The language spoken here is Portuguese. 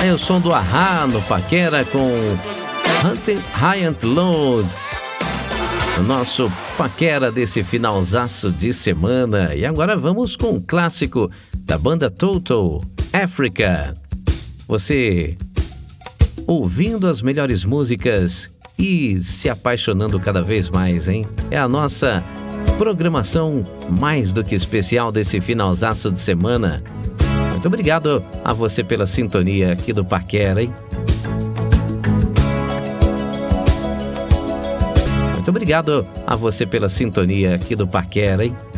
Aí o som do Ahá no Paquera com Hunting High and Low. O nosso Paquera desse finalzaço de semana. E agora vamos com um clássico da banda Toto, Africa. Você ouvindo as melhores músicas e se apaixonando cada vez mais, hein? É a nossa programação mais do que especial desse finalzaço de semana. Muito obrigado a você pela sintonia aqui do Paquera, hein? Muito obrigado a você pela sintonia aqui do Paquera, hein?